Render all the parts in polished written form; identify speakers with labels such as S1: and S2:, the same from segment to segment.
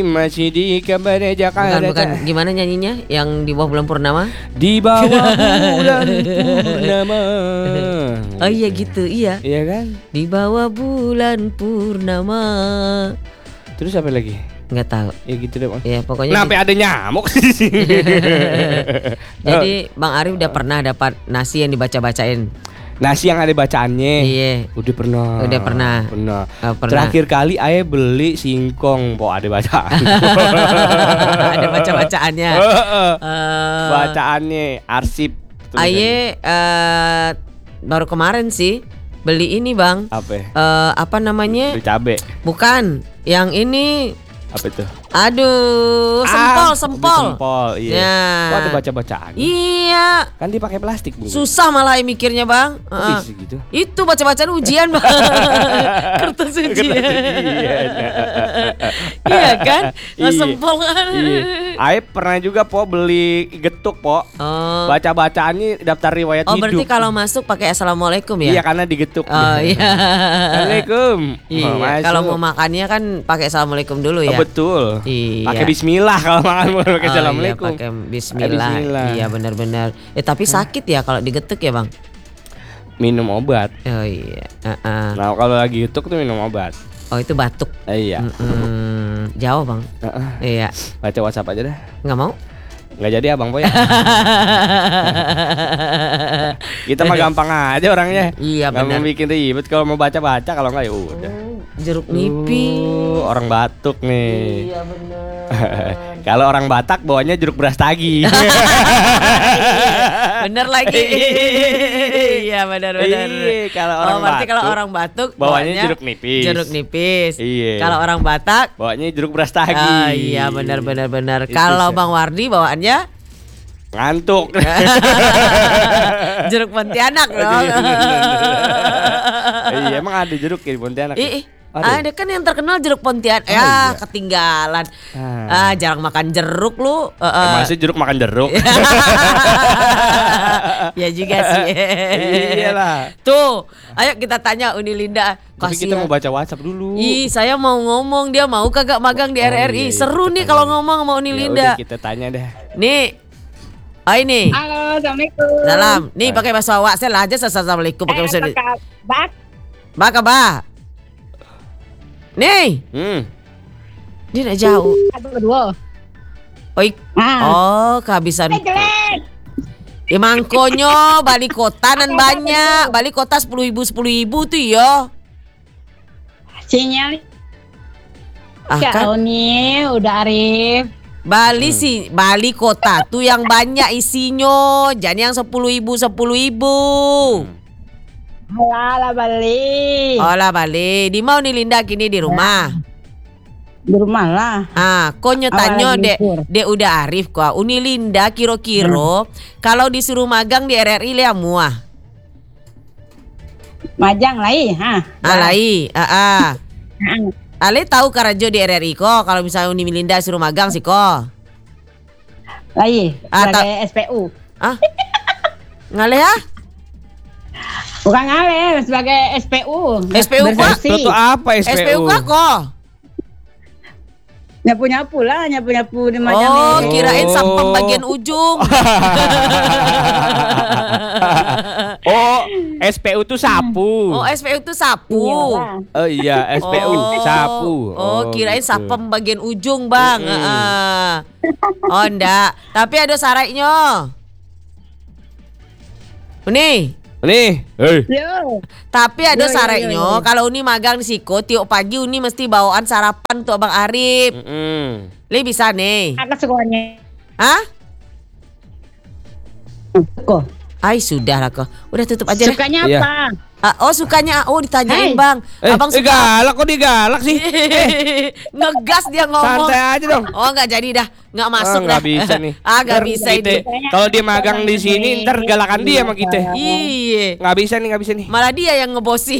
S1: Masih di kabar Jakarta.
S2: Bukan. Gimana nyanyinya? Yang di bawah bulan purnama?
S1: Di bawah bulan purnama.
S2: Oh iya gitu, iya.
S1: Iya kan?
S2: Di bawah bulan purnama.
S1: Terus apa lagi?
S2: Nggak tahu.
S1: Ya gitu deh Bang.
S2: Ya pokoknya.
S1: Sampai ada nyamuk di sini.
S2: Jadi Bang Arif udah pernah dapat nasi yang dibaca-bacain.
S1: Nasi yang ada bacaannya.
S2: Iya.
S1: Udah pernah.
S2: Pernah.
S1: Terakhir kali ayah beli singkong, ada bacaan.
S2: Ada baca-bacaannya.
S1: Bacaannya arsip.
S2: Ayah baru kemarin sih beli ini Bang.
S1: Apa?
S2: Apa namanya?
S1: Beli cabe.
S2: Bukan. Yang ini.
S1: Apa itu?
S2: Aduh, sempol.
S1: Iya.
S2: Ya.
S1: Kok ada baca-bacaan?
S2: Iya.
S1: Kan dipakai plastik, Bu.
S2: Susah malah mikirnya, Bang.
S1: Bisa gitu.
S2: Itu baca-bacaan ujian, Bang. Kertas ujian. Iya kan? Nggak sempol kan?
S1: Iya. Aib pernah juga beli getuk
S2: Oh.
S1: Baca-bacaannya daftar riwayat hidup.
S2: Oh berarti kalau masuk pakai assalamualaikum ya?
S1: Iya karena digetuk.
S2: Oh iya.
S1: Assalamualaikum.
S2: Iya. Kalau mau makannya kan pakai assalamualaikum dulu ya.
S1: Betul.
S2: Iya.
S1: Pakai bismillah kalau makan pakai assalamualaikum.
S2: Iya, pakai bismillah. Iya benar-benar. Tapi sakit ya kalau digetuk ya Bang?
S1: Minum obat.
S2: Oh iya.
S1: Nah kalau lagi getuk tuh minum obat.
S2: Oh itu batuk.
S1: Iya.
S2: Jauh Bang. Iya.
S1: Baca WhatsApp aja dah.
S2: Nggak mau?
S1: Nggak jadi Abang Boy. Kita mah gampang aja orangnya.
S2: Iya
S1: benar. Nggak mau bikin ribet kalau mau baca-baca, kalau nggak ya udah.
S2: Jeruk nipis.
S1: Orang Batuk nih.
S2: Iya benar.
S1: Kalau orang Batak bawanya jeruk beras tagi.
S2: Bener lagi. Iya benar.
S1: Kalau orang
S2: berarti
S1: Batuk,
S2: kalau orang Batuk
S1: bawanya jeruk nipis.
S2: Jeruk nipis.
S1: Iya.
S2: Kalau orang Batak
S1: bawanya jeruk beras tagi.
S2: Iya benar. Kalau Bang Wardi bawaannya
S1: ngantuk.
S2: jeruk Pontianak dong.
S1: Iya emang ada jeruk di Pontianak.
S2: Ada kan yang terkenal jeruk Pontianak.
S1: Iya.
S2: Ketinggalan. Jarang makan jeruk lu.
S1: Masih jeruk makan jeruk.
S2: Ya juga sih.
S1: Iyalah.
S2: Tuh, ayo kita tanya Uni Linda.
S1: Tapi kita mau baca WhatsApp dulu.
S2: Saya mau ngomong, dia mau kagak magang di RRI. Seru nih kalau ngomong sama Uni Linda.
S1: Udah kita tanya deh.
S2: Nih. Ini.
S3: Halo, assalamualaikum.
S2: Salam. Nih pakai bahasa Jawa lah aja. Assalamualaikum pakai bahasa. Bak. Nih. Dia nak jauh. Kehabisan. Emang konyo balik kota nan banyak. Balik kota 10.000 tuh ya.
S3: Sinyal.
S2: Kan
S3: Uni udah Arif.
S2: Bali kota tuh yang banyak isinya. Jangan yang 10.000.
S3: Alah balik.
S2: Balik. Di mau nih Linda kini di rumah.
S3: Di rumah lah.
S2: Konyo tanyo dek udah Arif kok. Uni Linda kiro-kiro kalau disuruh magang di RRI lihat muah.
S3: Majang lai,
S2: Ale tahu karajo di RRI kok. Kalau misalnya Uni Linda suruh magang sih kok.
S3: Lai, sebagai SPU.
S2: Ngale ya?
S3: Bukan ngale, sebagai SPU.
S2: SPU kok?
S1: Itu apa SPU?
S2: SPU kok?
S3: Nyapu-nyapu di Majang.
S2: Kirain sampah bagian ujung.
S1: SPU tuh sapu.
S2: SPU tuh sapu.
S1: Iya, SPU sapu.
S2: Kirain
S1: gitu.
S2: sampah bagian ujung Bang. Enggak. Tapi ada syaratnya. Nih. Tapi ada syaratnya. Kalau Uni magang di Siko, tiap pagi Uni mesti bawaan sarapan untuk Abang Arif. Li bisa nih.
S3: Apa sekolahnya?
S2: Kok? Sudah lah kok. Udah tutup aja deh.
S3: Sukanya apa?
S2: Sukanya ditanyain Bang. Abang suka
S1: galak kok dia galak sih.
S2: Ngegas dia ngomong.
S1: Santai aja dong.
S2: Enggak jadi dah. Enggak masuk dah.
S1: Enggak bisa nih.
S2: Enggak bisa ini.
S1: Kalau dia magang di sini ntar galakan dia sama kita.
S2: Iya.
S1: Enggak bisa nih.
S2: Malah dia yang ngebosi.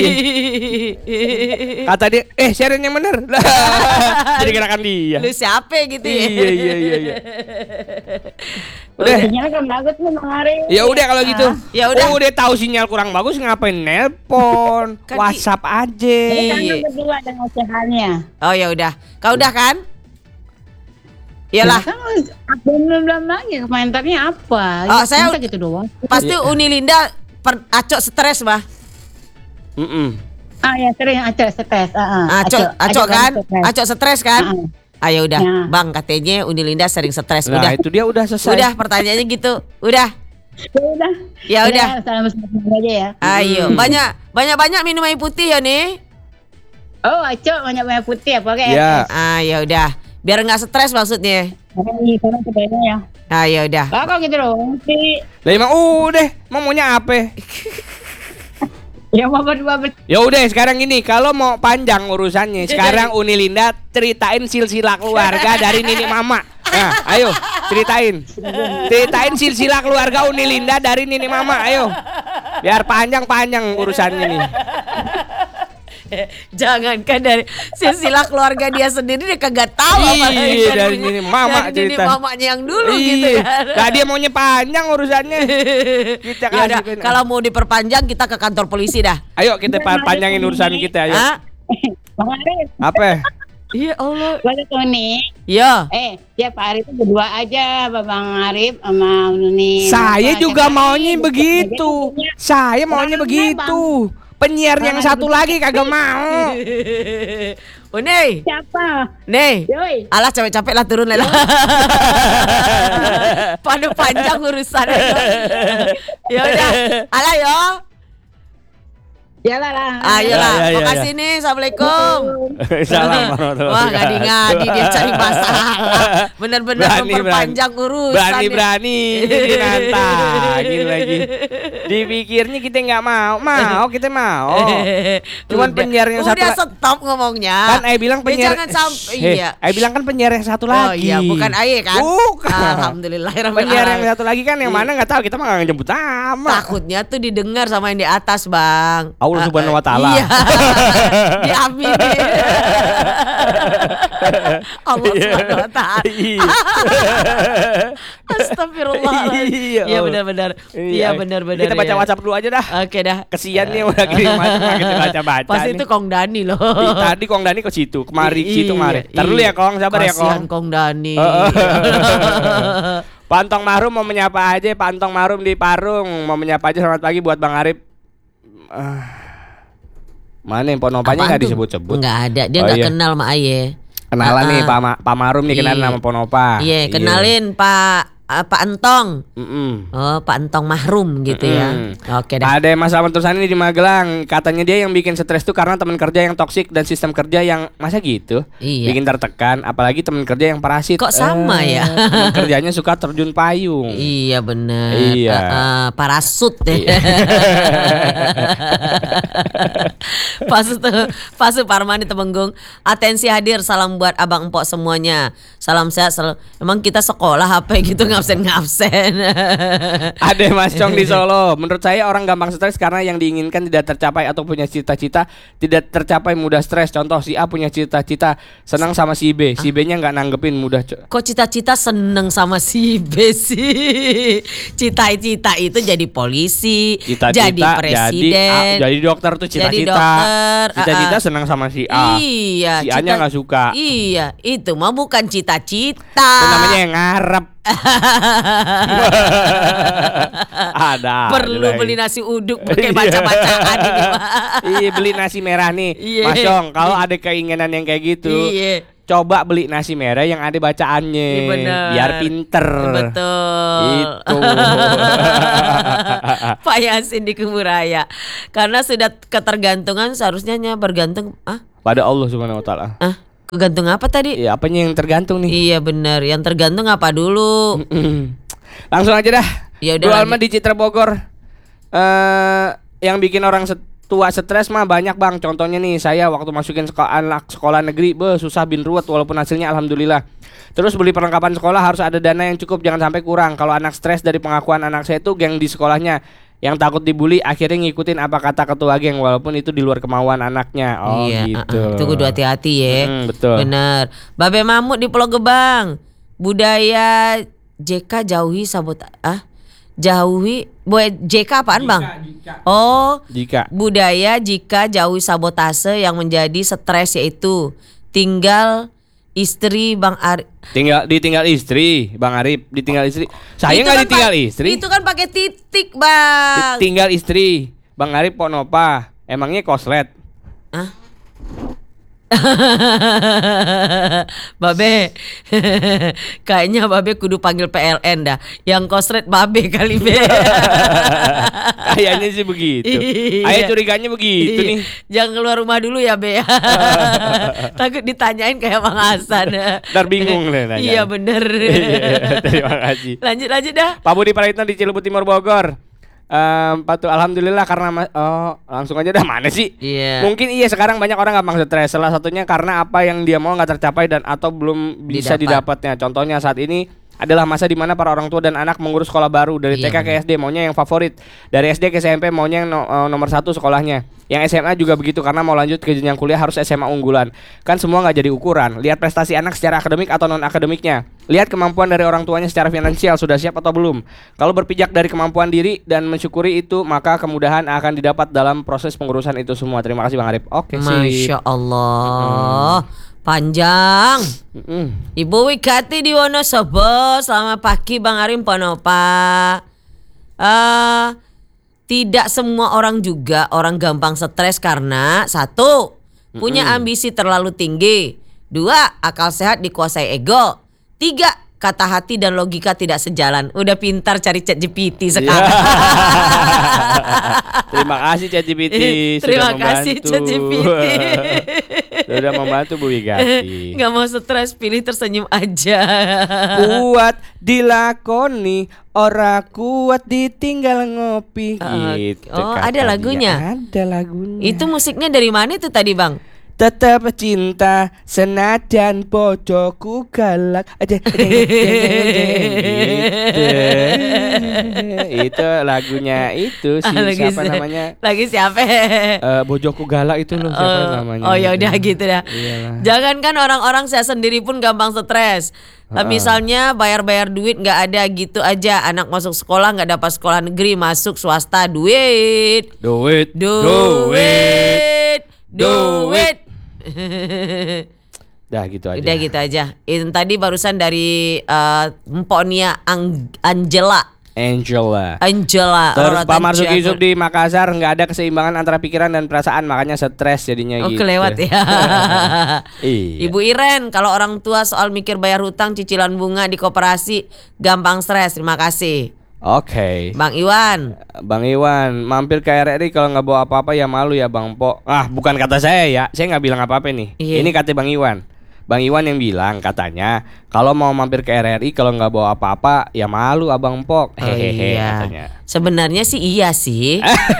S1: Kata dia, sharein yang bener. Jadi galakan dia.
S2: Lu siapa gitu ya?
S1: Iya. Udah.
S3: Sinyal kan bagus nih Bang Arif.
S1: Ya udah kalau gitu.
S2: Ya udah.
S1: Udah tahu sinyal kurang bagus ngapain nelpon? WhatsApp aja.
S3: Kan berdua dengan usahannya.
S2: Oh ya udah. Kau udah kan? Iyalah.
S3: Belum lagi komentarnya apa?
S2: Oh,
S3: Ya,
S2: saya-
S3: masa gitu doang.
S2: Pasti Uni Linda acok stres, Bah.
S3: Ya sering acok stres.
S2: Acok kan? Acok stres kan? Ayo udah,
S3: Ya.
S2: Bang, katanya Uni Linda sering stres.
S1: Nah,
S2: Udah.
S1: itu dia udah selesai.
S2: Udah pertanyaannya gitu. Udah.
S3: Udah.
S2: Ya udah.
S3: Salam aja ya.
S2: Ayo, banyak minum air putih ya nih.
S3: Oh, acok banyak putih apa kayak?
S1: Ya.
S2: Ya udah. Biar nggak stres maksudnya.
S3: Karena sebenarnya ya.
S2: Ya udah.
S3: Kok gitu dong sih?
S1: Lah emang udah, maunya apa?
S3: Ya mau berdua
S1: Ya udah sekarang gini, kalau mau panjang urusannya, sekarang Uni Linda ceritain silsilah keluarga dari Nini Mama. Nah, ayo ceritain. Ceritain silsilah keluarga Uni Linda dari Nini Mama, ayo. Biar panjang-panjang urusannya nih.
S2: Jangankan dari silsilah keluarga dia sendiri dia kagak tahu apalagi
S1: Iya, dari Nini Mama
S2: dari Nini
S1: cerita.
S2: mamanya yang dulu gitu
S1: Iya.
S2: kan.
S1: Lah dia maunya panjang urusannya. Kita
S2: Ya udah,
S1: kasih.
S2: kalau mau diperpanjang kita ke kantor polisi dah.
S1: Ayo kita panjangin urusan kita, ayo.
S2: Hah?
S3: Bang Arif,
S1: Apa?
S2: Iya Allah.
S3: banyak tuh nih.
S2: Ya.
S3: Tiap hari itu berdua aja Bang Arif sama Nuni.
S1: Saya
S3: Apa,
S1: juga
S3: tiap hari
S1: maunya
S3: berdua
S1: begitu.
S3: aja.
S1: Saya maunya
S3: Bang,
S1: begitu. Penyiar yang satu lagi kagak mau.
S2: Oh nih,
S3: Siapa?
S2: nih.
S3: Yoi.
S2: Alah capek-capek lah turun lah. Pada panjang urusan. Ya udah. Alah yo.
S3: Yalah lah.
S2: Ayolah.
S1: Ya, ya, ya,
S2: Makasih nih. Assalamualaikum.
S1: Salam warahmatullahi
S2: Wah ngadi-ngadi dia cari masalah. Benar-benar
S1: Berani,
S2: memperpanjang urusan.
S1: Berani-berani jadi nantangin lagi. Dipikirnya kita nggak mau, kita mau. Cuman
S2: Udah.
S1: penyiar yang satu
S2: Udah
S1: la-
S2: stop ngomongnya.
S1: Kan bilang penyiar.
S2: Jangan sampai iya.
S1: Bilang kan penyiar yang satu
S2: Oh
S1: lagi.
S2: iya, bukan Aye kan?
S1: Bukan.
S2: Alhamdulillah.
S1: Penyiar yang satu lagi kan yang mana nggak tahu, kita mah nggak nyebut nama.
S2: Takutnya tuh didengar sama yang di atas, Bang.
S1: Allah Subhanahu wa Ta'ala.
S2: Iya. Diaminin. Allah Subhanahu wa Ta'ala.
S1: Iya.
S2: Astagfirullahaladzim. Iya benar-benar. Iya benar-benar.
S1: Kita baca
S2: iya.
S1: WhatsApp dulu aja dah.
S2: Oke dah.
S1: Kesian nih udah kirim macam kita baca-baca.
S2: Pasti
S1: nih.
S2: itu Kong Dani loh.
S1: Tadi Kong Dani ke situ, kemari ke situ kemari.
S2: Iya,
S1: Ntar dulu ya Kong, sabar ya
S2: Kasihan
S1: Kong.
S2: Kong Dani.
S1: Pak Antong Mahrum mau menyapa aja, Pak Antong Mahrum di Parung mau menyapa aja. Selamat pagi buat Bang Arif. Mana yang ponopanya nggak disebut-sebut?
S2: Nggak ada, dia
S1: Oh,
S2: nggak
S1: iya.
S2: kenal sama Aye.
S1: Kenalan nih Pak Mahrum nih, kenalan
S2: Iya.
S1: nama Ponopa.
S2: Iya, kenalin Pak Entong.
S1: Mm-mm.
S2: Oh, Pak Entong Mahrum gitu ya. Oke dah.
S1: Ada masalah terusan ini di Magelang. Katanya dia yang bikin stres tuh karena teman kerja yang toksik dan sistem kerja yang masa gitu.
S2: Iya.
S1: Bikin tertekan, apalagi teman kerja yang parasit.
S2: Kok sama ya?
S1: Teman kerjanya suka terjun payung.
S2: Iya bener.
S1: Iya.
S2: Parasut deh. Pasu Parmani Temenggung. Atensi hadir, salam buat abang empok semuanya. Salam sehat selalu. Emang kita sekolah apa gitu ngabsen.
S1: Ada Mas Cong di Solo. Menurut saya orang gampang stres karena yang diinginkan tidak tercapai atau punya cita-cita tidak tercapai mudah stres. Contoh si A punya cita-cita senang sama si B, si B-nya nggak nanggepin mudah.
S2: Kok cita-cita seneng sama si B sih? Cita-cita itu jadi polisi,
S1: Cita-cita
S2: jadi presiden,
S1: jadi dokter tuh
S2: jadi
S1: cita-cita.
S2: dokter.
S1: Cita-cita senang sama si A.
S2: Iya,
S1: Si A-nya nggak suka.
S2: Iya, itu mah bukan cita-cita.
S1: Itu namanya yang ngarep. Ada.
S2: Perlu
S1: aja
S2: beli
S1: lagi.
S2: nasi uduk pakai baca-bacaan ini mah.
S1: Iya, beli nasi merah nih.
S2: Iya.
S1: Mas Cong, kalau ada keinginan yang kayak gitu,
S2: Iya.
S1: coba beli nasi merah yang ada bacaannya.
S2: Iya, bener.
S1: Biar pinter.
S2: Betul.
S1: Itu.
S2: Pak Yasin di Kumuraya. Karena sudah ketergantungan seharusnya bergantung
S1: Pada Allah Subhanahu wa Ta'ala.
S2: kegantung apa tadi?
S1: Iya, apanya yang tergantung nih?
S2: Iya benar, yang tergantung apa dulu?
S1: Langsung aja dah.
S2: Ya udah,
S1: Dua Alma
S2: lanjut.
S1: di Citra Bogor. Yang bikin orang tua stres mah banyak Bang. Contohnya nih, saya waktu masukin anak sekolah negeri, susah bin ruwet walaupun hasilnya alhamdulillah. Terus beli perlengkapan sekolah harus ada dana yang cukup, jangan sampai kurang. Kalau anak stres dari pengakuan anak saya tuh geng di sekolahnya yang takut dibully akhirnya ngikutin apa kata ketua geng walaupun itu di luar kemauan anaknya. Oh
S2: Iya,
S1: gitu.
S2: itu kudu hati-hati ya.
S1: Betul.
S2: Bener. Babe Mamut di Pulau Gebang. Budaya JK jauhi jauhi JK apaan Bang? Oh,
S1: Jika
S2: budaya jika jauhi sabotase yang menjadi stres yaitu tinggal Istri Bang Arif.
S1: Ditinggal istri, Bang Arif, ditinggal istri. Saya
S2: Itu
S1: nggak
S2: kan
S1: ditinggal istri.
S2: Itu kan pakai titik, Bang.
S1: Ditinggal istri. Bang Arif Ponopa. Emangnya koslet?
S2: Hah? Babe. Kayaknya Babe kudu panggil PLN dah. Yang kosret Babe kali Be.
S1: Kayaknya sih begitu.
S2: Iya.
S1: Ayah curiganya begitu nih.
S2: Jangan keluar rumah dulu ya Be. Takut ditanyain kayak Bang Hasan.
S1: Ntar bingung deh nanya.
S2: Iya bener.
S1: Iya, terima kasih.
S2: Lanjut dah.
S1: Pak Budi Praitno di Cilebut Timur Bogor. Patuh alhamdulillah karena langsung aja dah mana sih?
S2: Iya.
S1: Mungkin iya sekarang banyak orang gampang stres. Salah satunya karena apa yang dia mau nggak tercapai dan atau belum bisa didapatnya. Contohnya saat ini adalah masa di mana para orang tua dan anak mengurus sekolah baru dari TK ke SD maunya yang favorit, dari SD ke SMP maunya yang nomor 1 sekolahnya. Yang SMA juga begitu karena mau lanjut ke jenjang kuliah harus SMA unggulan. Kan semua nggak jadi ukuran. Lihat prestasi anak secara akademik atau non akademiknya. Lihat kemampuan dari orang tuanya secara finansial sudah siap atau belum. Kalau berpijak dari kemampuan diri dan mensyukuri itu, maka kemudahan akan didapat dalam proses pengurusan itu semua. Terima kasih Bang Arif. Oke sih.
S2: Masya Allah. Panjang. Ibu Wikati di Wonosobo. Selamat pagi Bang Arim Ponopa. Tidak semua orang juga orang gampang stres karena 1. Punya ambisi terlalu tinggi. 2. Akal sehat dikuasai ego. 3. Kata hati dan logika tidak sejalan. Udah pintar cari ChatGPT sekarang.
S1: Terima kasih ChatGPT.
S2: Terima kasih ChatGPT.
S1: Sudah membantu Bu Wigati.
S2: Gak mau stres, pilih tersenyum aja.
S1: Kuat dilakoni, ora kuat ditinggal ngopi. Gitu.
S2: Oh,
S1: kata
S2: ada lagunya?
S1: Ada lagunya.
S2: Itu musiknya dari mana itu tadi Bang?
S1: Tetap cinta senajan bojoku galak aja. Itu lagunya itu siapa namanya?
S2: Lagi siapa?
S1: Bojoku galak itu loh siapa namanya?
S2: Oh ya udah gitu dah.
S1: Iyalah.
S2: Jangankan orang-orang saya sendiri pun gampang stres. Misalnya bayar duit nggak ada gitu aja. Anak masuk sekolah nggak dapat sekolah negeri, masuk swasta duit.
S1: Dah gitu aja.
S2: Udah gitu aja. Itu tadi barusan dari Mpok Nia Angela.
S1: Terus Pak Marzuki Yusuf di Makassar, nggak ada keseimbangan antara pikiran dan perasaan, makanya stres jadinya gitu.
S2: Kelewat ya.
S1: Iya.
S2: Ibu Iren, kalau orang tua soal mikir bayar hutang, cicilan bunga di koperasi gampang stres. Terima kasih.
S1: Oke.
S2: Bang Iwan,
S1: mampir ke RRI kalau nggak bawa apa-apa ya malu ya Bang Po. Bukan kata saya ya, saya nggak bilang apa-apa nih.
S2: Iya.
S1: Ini kata Bang Iwan. Bang Iwan yang bilang katanya kalau mau mampir ke RRI kalau nggak bawa apa-apa ya malu Abang Pok. Hehehe katanya.
S2: Sebenarnya sih iya sih.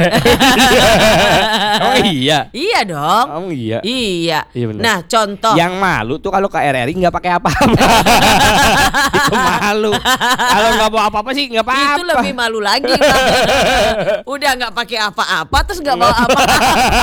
S1: Oh iya.
S2: Iya dong.
S1: Oh iya.
S2: Iya.
S1: Iya benar.
S2: Nah contoh.
S1: Yang malu tuh kalau ke RRI nggak pakai apa-apa. Itu malu. Kalau nggak bawa apa-apa sih nggak apa-apa.
S2: Itu lebih malu lagi Bang. Udah nggak pakai apa-apa terus nggak bawa apa-apa.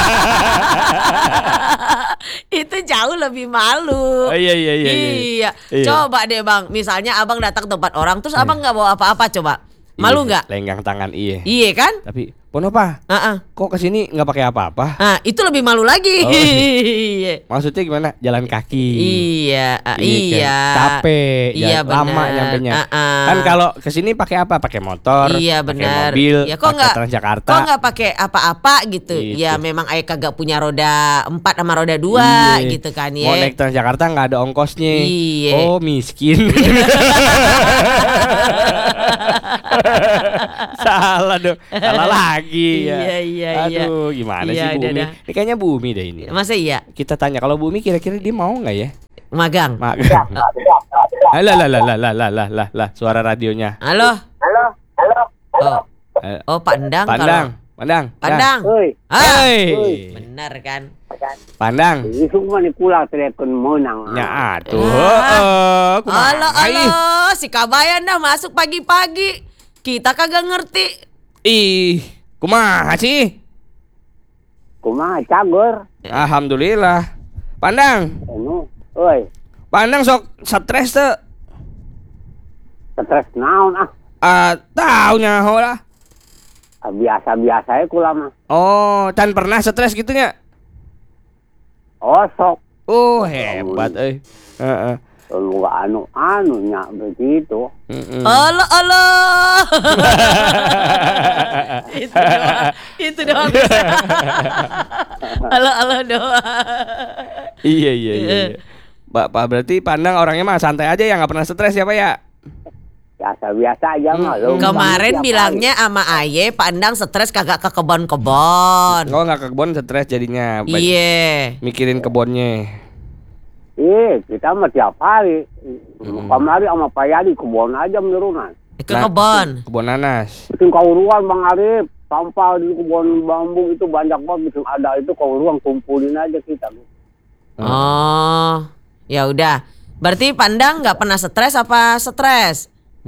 S2: Itu jauh lebih malu.
S1: Oh, iya.
S2: Coba deh Bang, misalnya Abang datang ke tempat orang terus Abang nggak bawa apa-apa, coba malu nggak?
S1: Lenggang tangan iya.
S2: Iya kan?
S1: Tapi Ponopa, kok kesini nggak pakai apa-apa?
S2: Nah itu lebih malu lagi.
S1: Oh,
S2: iya.
S1: Maksudnya gimana? Jalan kaki.
S2: Iya.
S1: Kan? Capek.
S2: Iya
S1: lama
S2: benar.
S1: nyampenya. Kan kalau kesini pakai apa? Pakai motor.
S2: Iya benar.
S1: Pakai mobil.
S2: Ya kok nggak
S1: Transjakarta.
S2: Kok nggak pakai apa-apa gitu?
S1: Gitu.
S2: Ya memang ayah kagak punya roda 4 sama roda 2 gitu kan ya.
S1: Mau naik Transjakarta nggak ada ongkosnya.
S2: Iya.
S1: Oh miskin. Salah dong. Salah lagi ya.
S2: Iya.
S1: Aduh gimana
S2: Iya,
S1: sih Bumi?
S2: dah.
S1: Ini kayaknya Bumi deh ini.
S2: Masa iya?
S1: Kita tanya kalau Bumi kira-kira dia mau nggak ya?
S2: Magang.
S1: Lah, suara radionya.
S2: Halo. Oh, Pandang. Pandang.
S3: Oi,
S2: Benar kan?
S1: Pandang.
S3: isuk mana pula telepon monang.
S1: Ya atuh.
S2: Halo, si Kabayan dah masuk pagi-pagi. Kita kagak ngerti.
S1: Ih, kumaha sih?
S3: Kumaha cagur?
S1: Alhamdulillah. Pandang.
S3: Oi,
S1: Pandang sok stres teu.
S3: stres naon ah.
S1: Tahu nyaho lah.
S3: Biasa-biasa ya kula mah.
S1: Oh, tan pernah stres gitunya?
S3: Oh sok.
S1: Oh, hebat Heeh.
S4: Lu nggak anu-anunya begitu.
S2: Allah Allah. Itu doang. Allah Allah doang.
S1: Iya. Pak berarti Pandang orangnya mah santai aja ya, nggak pernah stres ya Pak ya?
S4: Biasa-biasa aja mah. Lu
S2: Kemarin
S4: tiap
S2: bilangnya sama Aye Pandang stres kagak ke kebon-kebon.
S1: Oh, nggak ke kebun stres jadinya.
S2: Iya.
S1: Mikirin kebunnya.
S4: Kita mah tiap hari. Kemarin sama Pak Yadi kebun aja menerunan.
S2: Ke kebon.
S1: Kebun nanas.
S4: Bikin kauruan Bang Arif. Sampah di kebun bambu itu banyak banget. Bikin ada itu kauruan, kumpulin aja kita.
S2: Oh, ya udah. Berarti Pandang nggak pernah stres apa stres?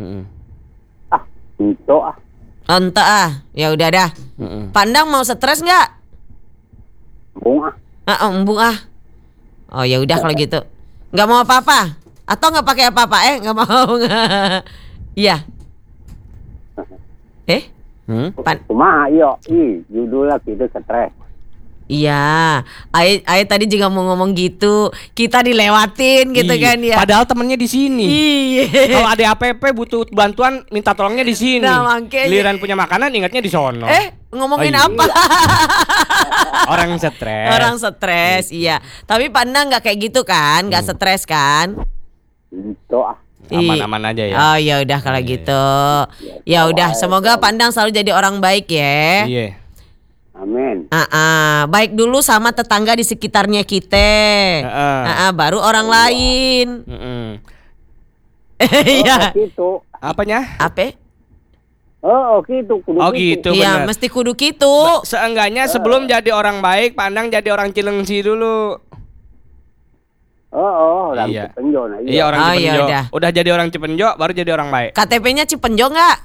S4: Itu
S2: Entah ya udah dah. Pandang mau stres nggak?
S4: Bung
S2: Embung Oh ya udah kalau gitu. Nggak mau apa-apa? Atau nggak pakai apa-apa? Nggak mau. Iya.
S4: Cuma judulnya gitu stres.
S2: Iya, Aye tadi juga mau ngomong gitu. Kita dilewatin gitu kan ya.
S1: Padahal temennya di sini.
S2: Iya.
S1: Kalau ada APP butuh bantuan minta tolongnya di sini.
S2: Nah, makanya.
S1: Giliran punya makanan ingatnya di sono.
S2: Ngomongin
S1: Oh, iya.
S2: apa?
S1: Orang stres.
S2: Orang stres, iya. Tapi Pandang nggak kayak gitu kan? Nggak stres kan?
S4: Itu
S1: Aman-aman aja ya.
S2: Oh ya udah kalau gitu. Ya udah, semoga Pandang selalu jadi orang baik ya.
S1: Iya.
S4: amin.
S2: Baik dulu sama tetangga di sekitarnya kita. Baru orang lain. Iya.
S4: Gitu.
S1: Apanya?
S2: Apa?
S4: Gitu.
S1: Oh gitu
S2: Iya,
S1: benar.
S2: mesti kudu gitu.
S1: Seenggaknya sebelum jadi orang baik, Pandang jadi orang Cilengsi dulu.
S4: Orang
S1: Iya.
S4: Cipenjo.
S1: Iya orang
S2: Oh,
S1: Cipenjo.
S2: iya,
S1: Udah jadi orang Cipenjo, baru jadi orang baik.
S2: KTP-nya Cipenjo nggak?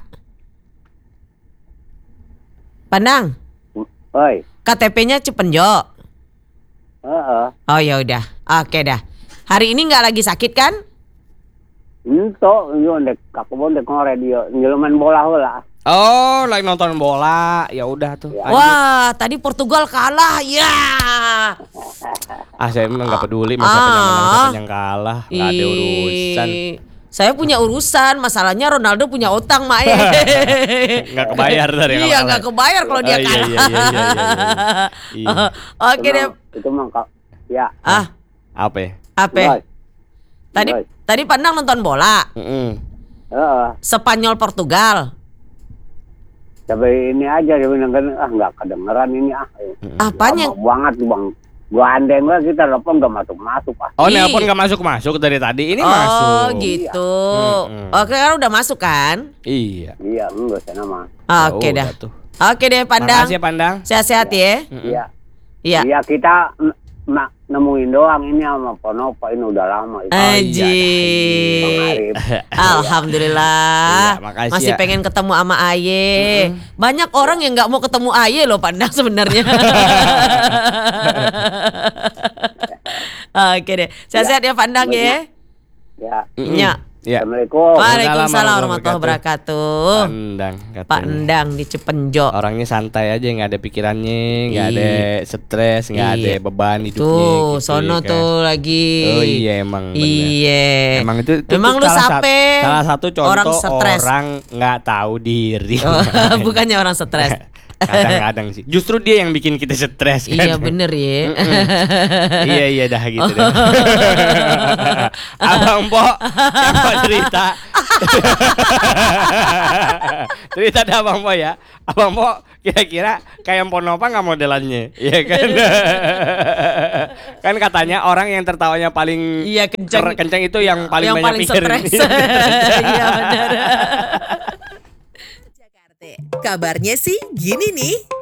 S2: Pandang,
S4: Oi.
S2: KTP-nya Cipenjo. Oh ya udah, oke dah. Hari ini nggak lagi sakit kan?
S4: Itu, ndek kakebon dek ngore dia, nyeleman bola heula.
S1: Oh, lagi nonton bola. Ya udah tuh. lanjut.
S2: Wah, tadi Portugal kalah ya.
S1: Saya emang nggak peduli masa siapa yang menang siapa yang kalah, nggak ada urusan.
S2: Saya punya urusan, masalahnya Ronaldo punya utang Mak.
S1: Nggak kebayar dari
S2: Iya, nggak kebayar kalau dia kalah.
S1: Iya.
S2: Oke deh.
S4: Itu mah ya.
S1: Apa?
S2: Apa? Tadi
S4: Baik.
S2: tadi Pandang nonton bola. Spanyol Portugal.
S4: Tapi ini aja dia bilang nggak kedengeran ini
S2: Apanya?
S4: Lama banget Bang. Gua andeng lah kita telepon nggak masuk.
S1: Oh, nelpon nggak masuk dari tadi. Ini
S2: Oh
S1: masuk.
S2: gitu. Oke, kan udah masuk kan?
S1: Iya.
S4: Iya, enggak sana mah.
S2: Oke
S1: Ya
S2: dah.
S1: udah tuh.
S2: Oke deh Pandang.
S1: Makasih ya Pandang.
S2: Sehat-sehat ya.
S4: Iya.
S2: Iya.
S4: Iya, kita nemuin doang ini sama Ponopo ini udah lama itu. Bang
S2: Aji.
S4: Arif.
S2: Alhamdulillah.
S1: Iya, makasih
S2: Masih
S1: ya.
S2: pengen ketemu sama Aye. Banyak orang yang nggak mau ketemu Aye loh Pandang sebenarnya. Oke deh. Sehat-sehat ya Pandang ya.
S4: Ya.
S2: Ya.
S1: Ya.
S4: Assalamualaikum.
S2: Waalaikumsalam warahmatullahi wabarakatuh.
S1: Pandang katanya.
S2: Pak Endang di Cipenjo.
S1: Orangnya santai aja, nggak ada pikirannya, nggak ada stres, nggak ada
S2: Iya.
S1: beban hidupnya.
S2: Tuh,
S1: gitu,
S2: sono
S1: ya kan.
S2: tuh lagi.
S1: Oh iya emang. bener.
S2: Iya.
S1: Emang itu
S2: Memang lu sape
S1: salah satu contoh
S2: orang stres.
S1: orang nggak tahu diri.
S2: Bukannya orang stres.
S1: Kadang-kadang sih. Justru dia yang bikin kita stres kan.
S2: Iya bener ya.
S1: Iya dah gitu deh. Abang Po yang mau cerita. Cerita dah Abang Po ya. Abang Po kira-kira kayak Ponopa nggak modelannya, iya kan? Kan katanya orang yang tertawanya paling
S2: Iya kenceng.
S1: kenceng itu yang paling
S2: Yang
S1: banyak
S2: paling
S1: pikir.
S2: stres. Iya benar.
S5: Kabarnya sih gini nih.